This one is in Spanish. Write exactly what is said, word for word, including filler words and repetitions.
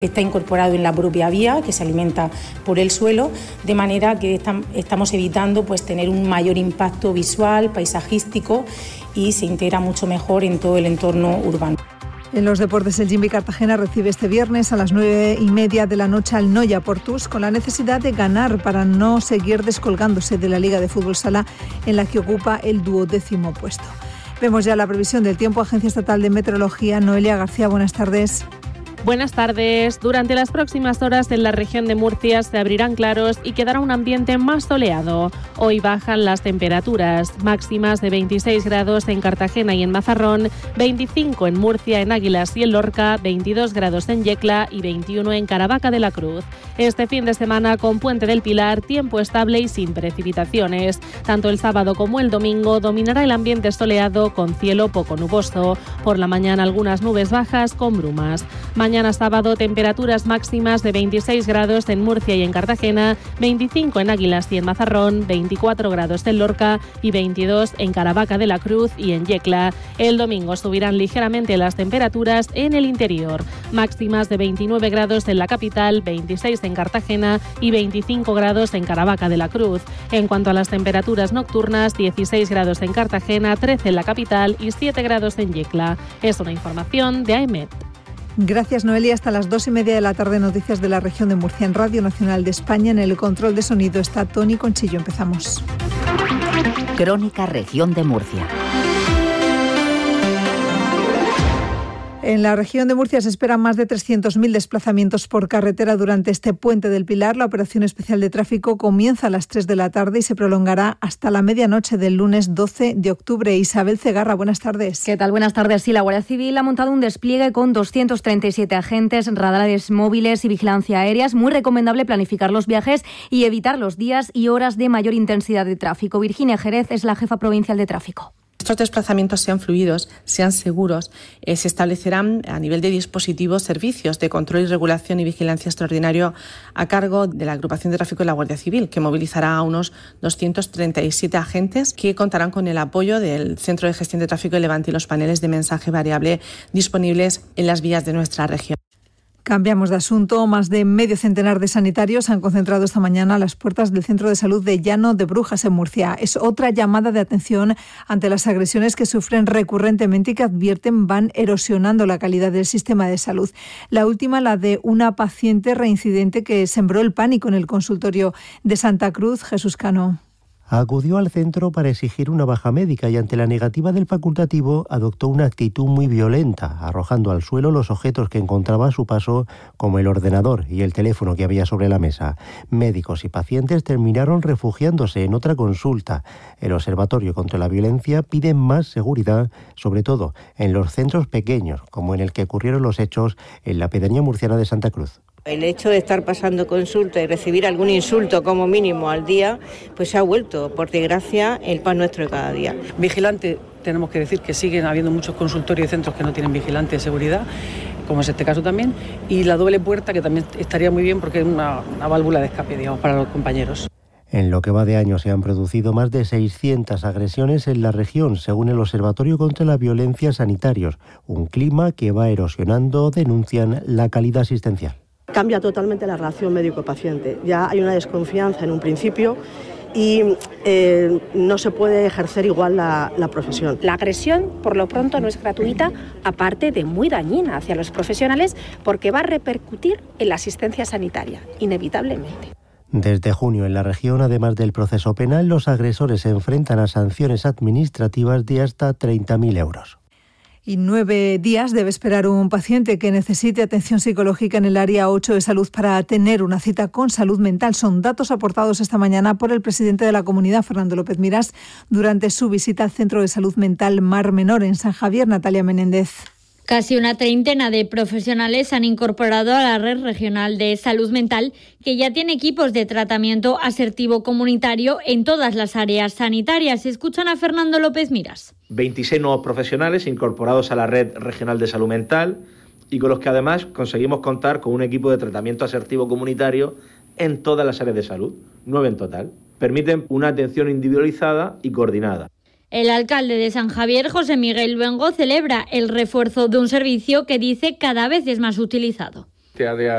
Está incorporado en la propia vía, que se alimenta por el suelo, de manera que tam- estamos evitando pues, tener un mayor impacto visual, paisajístico, y se integra mucho mejor en todo el entorno urbano. En los deportes, el Jimby Cartagena recibe este viernes a las nueve y media de la noche al Noia Portus, con la necesidad de ganar para no seguir descolgándose de la Liga de Fútbol Sala, en la que ocupa el duodécimo puesto. Vemos ya la previsión del tiempo. Agencia Estatal de Meteorología, Noelia García, buenas tardes. Buenas tardes. Durante las próximas horas en la región de Murcia se abrirán claros y quedará un ambiente más soleado. Hoy bajan las temperaturas, máximas de veintiséis grados en Cartagena y en Mazarrón, veinticinco en Murcia, en Águilas y en Lorca, veintidós grados en Yecla y veintiuno en Caravaca de la Cruz. Este fin de semana con Puente del Pilar, tiempo estable y sin precipitaciones. Tanto el sábado como el domingo dominará el ambiente soleado con cielo poco nuboso. Por la mañana algunas nubes bajas con brumas. Mañana sábado, temperaturas máximas de veintiséis grados en Murcia y en Cartagena, veinticinco en Águilas y en Mazarrón, veinticuatro grados en Lorca y veintidós en Caravaca de la Cruz y en Yecla. El domingo subirán ligeramente las temperaturas en el interior, máximas de veintinueve grados en la capital, veintiséis en Cartagena y veinticinco grados en Caravaca de la Cruz. En cuanto a las temperaturas nocturnas, dieciséis grados en Cartagena, trece en la capital y siete grados en Yecla. Es una información de AEMET. Gracias, Noelia. Hasta las dos y media de la tarde, noticias de la región de Murcia en Radio Nacional de España. En el control de sonido está Tony Conchillo. Empezamos. Crónica Región de Murcia. En la región de Murcia se esperan más de trescientos mil desplazamientos por carretera durante este Puente del Pilar. La operación especial de tráfico comienza a las tres de la tarde y se prolongará hasta la medianoche del lunes doce de octubre. Isabel Cegarra, buenas tardes. ¿Qué tal? Buenas tardes. Sí, la Guardia Civil ha montado un despliegue con doscientos treinta y siete agentes, radares móviles y vigilancia aérea. Es muy recomendable planificar los viajes y evitar los días y horas de mayor intensidad de tráfico. Virginia Jerez es la jefa provincial de tráfico. Estos desplazamientos sean fluidos, sean seguros, eh, se establecerán a nivel de dispositivos servicios de control y regulación y vigilancia extraordinario a cargo de la agrupación de tráfico de la Guardia Civil, que movilizará a unos doscientos treinta y siete agentes que contarán con el apoyo del Centro de Gestión de Tráfico de Levante y los paneles de mensaje variable disponibles en las vías de nuestra región. Cambiamos de asunto. Más de medio centenar de sanitarios se han concentrado esta mañana a las puertas del Centro de Salud de Llano de Brujas, en Murcia. Es otra llamada de atención ante las agresiones que sufren recurrentemente y que advierten van erosionando la calidad del sistema de salud. La última, la de una paciente reincidente que sembró el pánico en el consultorio de Santa Cruz. Jesús Cano. Acudió al centro para exigir una baja médica y ante la negativa del facultativo adoptó una actitud muy violenta, arrojando al suelo los objetos que encontraba a su paso, como el ordenador y el teléfono que había sobre la mesa. Médicos y pacientes terminaron refugiándose en otra consulta. El Observatorio contra la Violencia pide más seguridad, sobre todo en los centros pequeños, como en el que ocurrieron los hechos en la pedanía murciana de Santa Cruz. El hecho de estar pasando consulta y recibir algún insulto como mínimo al día, pues se ha vuelto, por desgracia, el pan nuestro de cada día. Vigilante, tenemos que decir que siguen habiendo muchos consultorios y centros que no tienen vigilante de seguridad, como es este caso también, y la doble puerta, que también estaría muy bien porque es una, una válvula de escape, digamos, para los compañeros. En lo que va de año se han producido más de seiscientas agresiones en la región, según el Observatorio contra la Violencia Sanitarios, un clima que va erosionando, denuncian, la calidad asistencial. Cambia totalmente la relación médico-paciente. Ya hay una desconfianza en un principio y eh, no se puede ejercer igual la, la profesión. La agresión, por lo pronto, no es gratuita, aparte de muy dañina hacia los profesionales, porque va a repercutir en la asistencia sanitaria, inevitablemente. Desde junio en la región, además del proceso penal, los agresores se enfrentan a sanciones administrativas de hasta treinta mil euros. Y nueve días debe esperar un paciente que necesite atención psicológica en el área ocho de salud para tener una cita con salud mental. Son datos aportados esta mañana por el presidente de la comunidad, Fernando López Miras, durante su visita al Centro de Salud Mental Mar Menor en San Javier. Natalia Menéndez. Casi una treintena de profesionales se han incorporado a la Red Regional de Salud Mental, que ya tiene equipos de tratamiento asertivo comunitario en todas las áreas sanitarias. Escuchan a Fernando López Miras. veintiséis nuevos profesionales incorporados a la Red Regional de Salud Mental y con los que además conseguimos contar con un equipo de tratamiento asertivo comunitario en todas las áreas de salud, nueve en total. Permiten una atención individualizada y coordinada. El alcalde de San Javier, José Miguel Luengo, celebra el refuerzo de un servicio que dice cada vez es más utilizado. este área